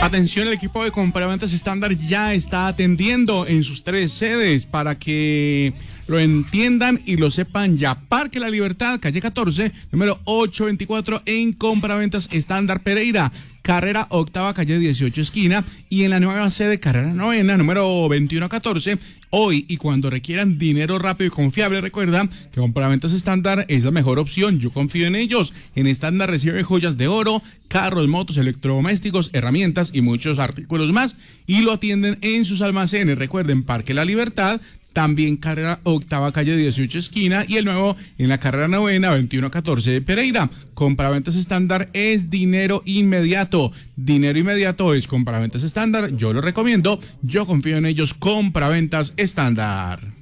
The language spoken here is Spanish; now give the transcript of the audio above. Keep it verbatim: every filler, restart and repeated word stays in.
Atención, el equipo de compraventas estándar ya está atendiendo en sus tres sedes para que lo entiendan y lo sepan ya. Parque La Libertad, calle catorce, número ochocientos veinticuatro en compraventas estándar Pereira. Carrera octava, calle dieciocho, esquina, y en la nueva sede, carrera novena, número veintiuno catorce. Hoy y cuando requieran dinero rápido y confiable, recuerda que Compraventas Estándar es la mejor opción. Yo confío en ellos. En Estándar recibe joyas de oro, carros, motos, electrodomésticos, herramientas y muchos artículos más, y lo atienden en sus almacenes. Recuerden, Parque La Libertad, también carrera octava, calle dieciocho, esquina, y el nuevo en la carrera novena, veintiuno catorce de Pereira. Compraventas Estándar es dinero inmediato. Dinero inmediato es Compraventas Estándar. Yo lo recomiendo. Yo confío en ellos. Compraventas Estándar.